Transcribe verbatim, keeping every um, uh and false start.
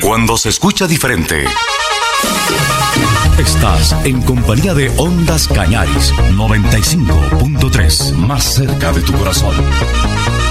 Cuando se escucha diferente. Estás en compañía de Ondas Cañaris noventa y cinco punto tres, más cerca de tu corazón.